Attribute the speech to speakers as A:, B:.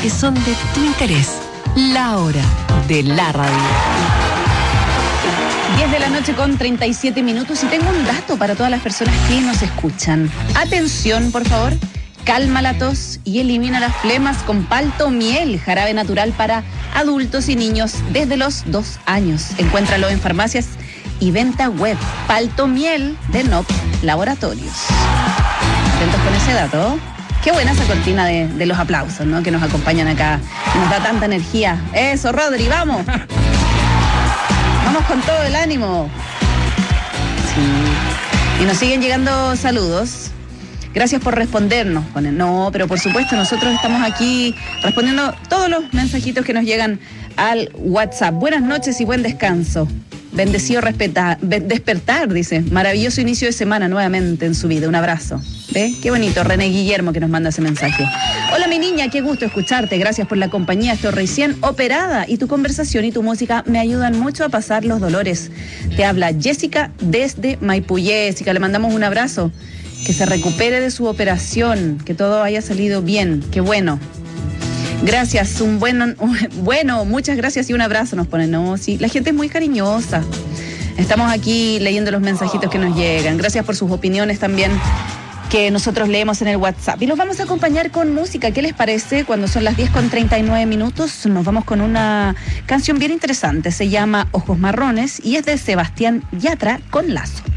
A: que son de tu interés. La hora de la radio.
B: 10 de la noche con 37 minutos y tengo un dato para todas las personas que nos escuchan. Atención, por favor. Calma la tos y elimina las flemas con Paltomiel, jarabe natural para adultos y niños desde los 2 años. Encuéntralo en farmacias y venta web. Paltomiel de NOP Laboratorios. Atentos con ese dato. Qué buena esa cortina de los aplausos, ¿no? Que nos acompañan acá. Nos da tanta energía. Eso, Rodri, vamos. Vamos con todo el ánimo. Sí. Y nos siguen llegando saludos. Gracias por respondernos. No, pero por supuesto, nosotros estamos aquí respondiendo todos los mensajitos que nos llegan al WhatsApp. Buenas noches y buen descanso. Bendecido despertar, dice. Maravilloso inicio de semana nuevamente en su vida. Un abrazo. ¿Ve? Qué bonito. René Guillermo que nos manda ese mensaje. Hola mi niña, qué gusto escucharte. Gracias por la compañía. Estoy recién operada y tu conversación y tu música me ayudan mucho a pasar los dolores. Te habla Jessica desde Maipú. Jessica, le mandamos un abrazo. Que se recupere de su operación, que todo haya salido bien, qué bueno. Gracias, muchas gracias y un abrazo nos ponen. No, sí, la gente es muy cariñosa. Estamos aquí leyendo los mensajitos que nos llegan. Gracias por sus opiniones también que nosotros leemos en el WhatsApp. Y los vamos a acompañar con música. ¿Qué les parece? Cuando son las 10 con 39 minutos, nos vamos con una canción bien interesante. Se llama Ojos Marrones y es de Sebastián Yatra con Lazo.